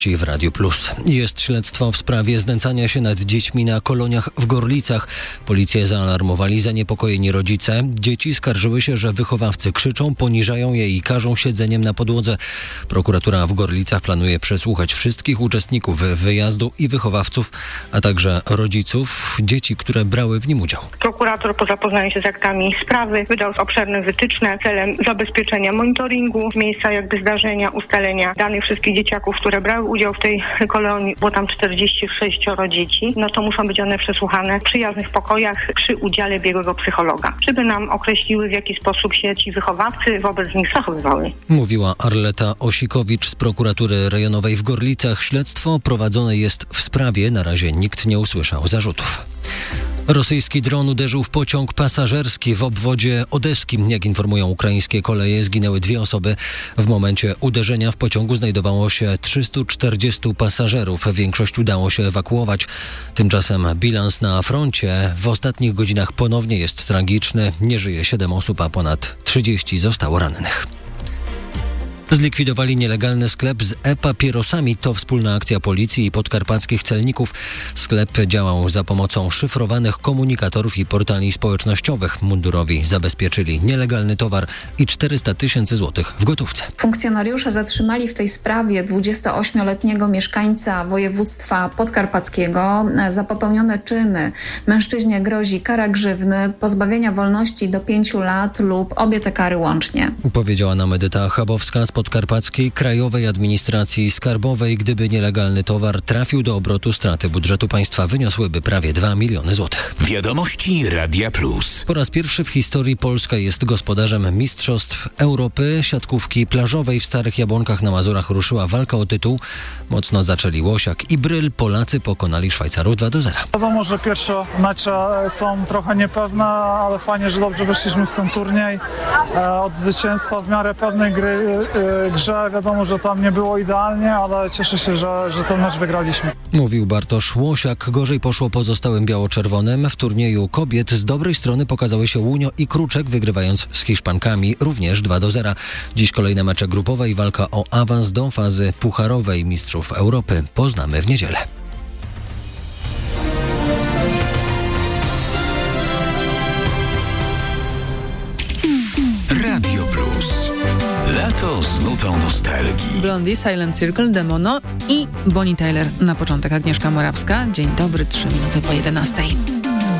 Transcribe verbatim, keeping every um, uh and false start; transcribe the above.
W Radiu Plus. Jest śledztwo w sprawie znęcania się nad dziećmi na koloniach w Gorlicach. Policję zaalarmowali zaniepokojeni rodzice. Dzieci skarżyły się, że wychowawcy krzyczą, poniżają je i karzą siedzeniem na podłodze. Prokuratura w Gorlicach planuje przesłuchać wszystkich uczestników wyjazdu i wychowawców, a także rodziców dzieci, które brały w nim udział. Prokurator po zapoznaniu się z aktami sprawy wydał obszerne wytyczne celem zabezpieczenia monitoringu miejsca jakby zdarzenia, ustalenia danych wszystkich dzieciaków, które brały udział w tej kolonii, było tam czterdzieści sześć dzieci, no to muszą być one przesłuchane w przyjaznych pokojach przy udziale biegłego psychologa, żeby nam określiły, w jaki sposób się ci wychowawcy wobec nich zachowywały. Mówiła Arleta Osikowicz z prokuratury rejonowej w Gorlicach. Śledztwo prowadzone jest w sprawie. Na razie nikt nie usłyszał zarzutów. Rosyjski dron uderzył w pociąg pasażerski w obwodzie odeskim. Jak informują ukraińskie koleje, zginęły dwie osoby. W momencie uderzenia w pociągu znajdowało się trzystu czterdziestu pasażerów. Większość udało się ewakuować. Tymczasem bilans na froncie w ostatnich godzinach ponownie jest tragiczny. Nie żyje siedem osób, a ponad trzydzieści zostało rannych. Zlikwidowali nielegalny sklep z e-papierosami. To wspólna akcja policji i podkarpackich celników. Sklep działał za pomocą szyfrowanych komunikatorów i portali społecznościowych. Mundurowi zabezpieczyli nielegalny towar i czterysta tysięcy złotych w gotówce. Funkcjonariusze zatrzymali w tej sprawie dwudziestoośmioletniego mieszkańca województwa podkarpackiego. Za popełnione czyny mężczyźnie grozi kara grzywny, pozbawienia wolności do pięciu lat lub obie te kary łącznie. Powiedziała nam Edyta Chabowska z Podkarpackiej Krajowej Administracji Skarbowej. Gdyby nielegalny towar trafił do obrotu, straty budżetu państwa wyniosłyby prawie dwa miliony złotych. Wiadomości Radia Plus. Po raz pierwszy w historii Polska jest gospodarzem Mistrzostw Europy siatkówki plażowej. W Starych Jabłonkach na Mazurach ruszyła walka o tytuł. Mocno zaczęli Łosiak i Bryl. Polacy pokonali Szwajcarów dwa do zera. Wiadomo, że pierwsze mecze są trochę niepewne, ale fajnie, że dobrze wyszliśmy w ten turniej. Od zwycięstwa w miarę pewnej gry grze. Wiadomo, że tam nie było idealnie, ale cieszę się, że, że ten mecz wygraliśmy. Mówił Bartosz Łosiak. Gorzej poszło pozostałym biało-czerwonym. W turnieju kobiet z dobrej strony pokazały się Łunio i Kruczek, wygrywając z Hiszpankami również dwa do zera. Dziś kolejne mecze grupowe i walka o awans do fazy pucharowej Mistrzów Europy poznamy w niedzielę. Radio Plus. Lato z nutą nostalgii. Blondie, Silent Circle, Demono i Bonnie Tyler. Na początek Agnieszka Morawska. Dzień dobry, trzy minuty po jedenastej.